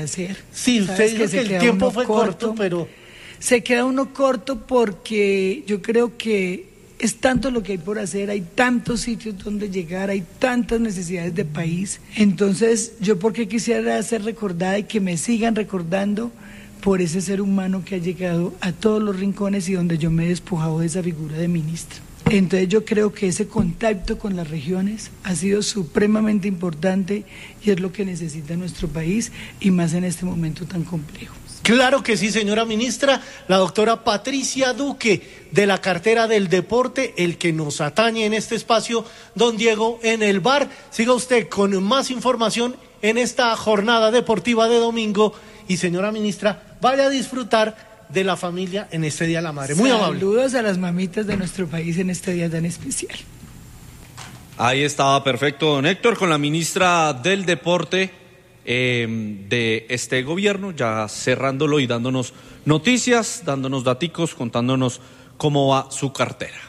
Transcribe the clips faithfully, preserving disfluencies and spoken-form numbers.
hacer. Sí, usted dijo que el tiempo fue corto, pero... Se queda uno corto porque yo creo que es tanto lo que hay por hacer, hay tantos sitios donde llegar, hay tantas necesidades de país. Entonces, yo porque quisiera ser recordada y que me sigan recordando por ese ser humano que ha llegado a todos los rincones y donde yo me he despojado de esa figura de ministra. Entonces yo creo que ese contacto con las regiones ha sido supremamente importante y es lo que necesita nuestro país y más en este momento tan complejo. Claro que sí, señora ministra, la doctora Patricia Duque, de la cartera del deporte, el que nos atañe en este espacio, don Diego, en el bar. Siga usted con más información en esta jornada deportiva de domingo y, señora ministra, vaya a disfrutar de la familia en este Día de la Madre. Muy amable. Saludos a las mamitas de nuestro país en este día tan especial. Ahí estaba perfecto, don Héctor, con la ministra del Deporte eh, de este gobierno, ya cerrándolo y dándonos noticias, dándonos daticos, contándonos cómo va su cartera.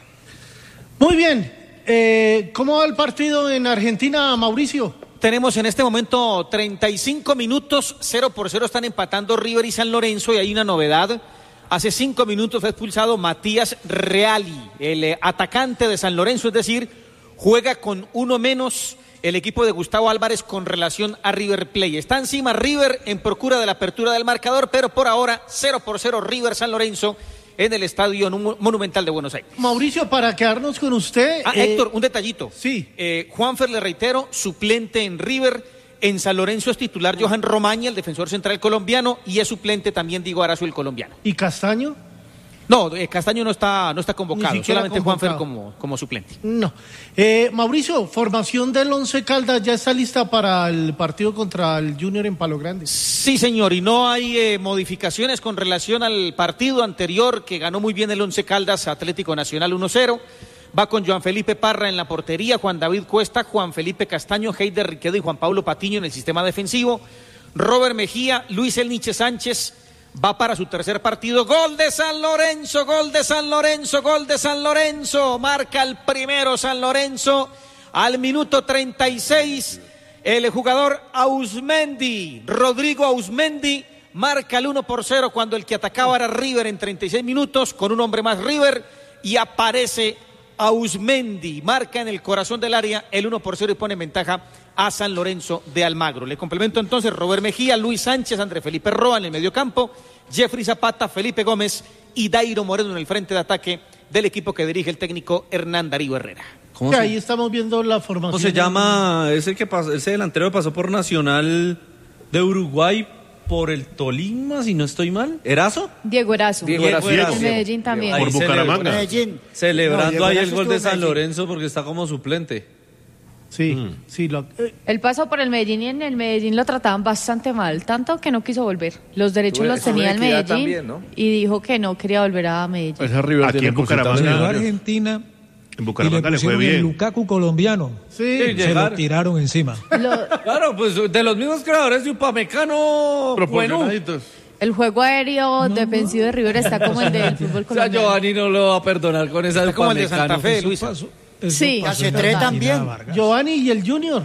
Muy bien, eh, ¿cómo va el partido en Argentina, Mauricio? Tenemos en este momento treinta y cinco minutos, cero por cero están empatando River y San Lorenzo, y hay una novedad. Hace cinco minutos fue expulsado Matías Reali, el eh, atacante de San Lorenzo, es decir, juega con uno menos el equipo de Gustavo Álvarez con relación a River Plate. Está encima River en procura de la apertura del marcador, pero por ahora cero por cero River San Lorenzo en el Estadio Monumental de Buenos Aires. Mauricio, para quedarnos con usted... Ah, eh, Héctor, un detallito. Sí. Eh, Juanfer, le reitero, suplente en River. En San Lorenzo es titular Johan Romaña, el defensor central colombiano, y es suplente también Diego Arazo, el colombiano. ¿Y Castaño? No, eh, Castaño no está, no está convocado, solamente convocado. Juanfer como, como suplente. No. Eh, Mauricio, formación del Once Caldas ya está lista para el partido contra el Junior en Palo Grande. Sí, señor, y no hay eh, modificaciones con relación al partido anterior que ganó muy bien el Once Caldas, Atlético Nacional uno cero. Va con Joan Felipe Parra en la portería, Juan David Cuesta, Juan Felipe Castaño, Heider Riquedo y Juan Pablo Patiño en el sistema defensivo. Robert Mejía, Luis El Niche Sánchez va para su tercer partido. Gol de San Lorenzo, gol de San Lorenzo, gol de San Lorenzo. Marca el primero San Lorenzo al minuto treinta y seis. El jugador Ausmendi, Rodrigo Ausmendi, marca el uno por cero cuando el que atacaba era River en treinta y seis minutos, con un hombre más River, y aparece Ausmendi, marca en el corazón del área el uno por cero y pone en ventaja a San Lorenzo de Almagro. Le complemento entonces Robert Mejía, Luis Sánchez, André Felipe Roa en el mediocampo, Jeffrey Zapata, Felipe Gómez y Dairo Moreno en el frente de ataque del equipo que dirige el técnico Hernán Darío Herrera. ¿Cómo se... Ahí estamos viendo la formación. ¿Cómo se llama ese que pasó, ese delantero que pasó por Nacional de Uruguay por el Tolima, si no estoy mal? ¿Erazo? Diego Erazo. Diego Erazo. Diego Erazo. Medellín también. Por Bucaramanga. Medellín. Celebrando no, ahí el gol de San Lorenzo porque está como suplente. Sí, mm. sí. Lo, eh. Él pasó por el Medellín y en el Medellín lo trataban bastante mal, tanto que no quiso volver. Los derechos los tenía el Medellín también, ¿no? Y dijo que no quería volver a Medellín. Pues River aquí en Bucaramanga. Argentina. En Bucaramanga y le, le fue bien. El Lukaku colombiano. Sí, se llegar. lo tiraron encima. Lo... Claro, pues de los mismos creadores de Upamecano. Bueno. El juego aéreo no, defensivo de River está como el del fútbol colombiano. O sea, Giovanni no lo va a perdonar con esa de como el de Santa Fe, Luis. Sí, Cachetré también. Giovanni y el Junior.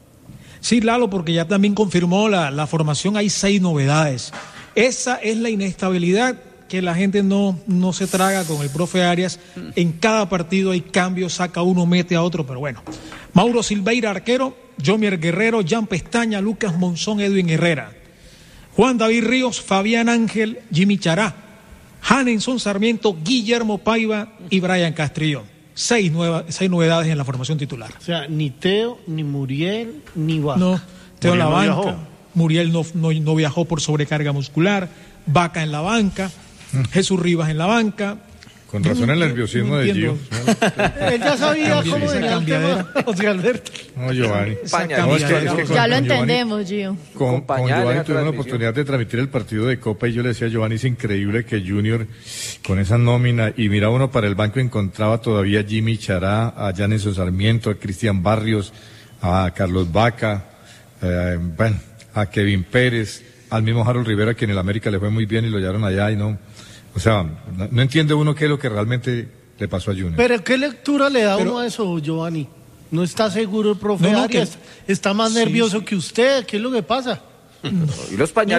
Sí, Lalo, porque ya también confirmó la, la formación, hay seis novedades. Esa es la inestabilidad que la gente no, no se traga con el profe Arias. En cada partido hay cambios, saca uno, mete a otro, pero bueno. Mauro Silveira, arquero, Jomier Guerrero, Jan Pestaña, Lucas Monzón, Edwin Herrera. Juan David Ríos, Fabián Ángel, Jimmy Chará, Hanenson Sarmiento, Guillermo Paiva y Brian Castrillón. Seis, nueva, seis novedades en la formación titular. O sea, ni Teo, ni Muriel, ni Vaca. No, Teo en la no banca. Viajó. Muriel no, no, no viajó por sobrecarga muscular. Vaca en la banca. Mm. Jesús Rivas en la banca. Con razón no, el nerviosismo no de Gio. Él ya sabía cómo venía el tema, José Alberto. No, Giovanni. No, es que, es que con, ya lo con entendemos, Gio. Con, con Giovanni tuve la oportunidad de transmitir el partido de Copa y yo le decía a Giovanni, es increíble que Junior, con esa nómina, y mira uno para el banco, encontraba todavía a Jimmy Chará, a Janison Sarmiento, a Cristian Barrios, a Carlos Vaca, eh, bueno, a Kevin Pérez, al mismo Harold Rivera, que en el América le fue muy bien y lo llevaron allá y no... O sea, no, no entiende uno qué es lo que realmente le pasó a Junior. Pero ¿qué lectura le da Pero, uno a eso, Giovanni? ¿No está seguro el profe no, no, Arias? Que... ¿Está más nervioso que usted? ¿Qué es lo que pasa? Y los pañales.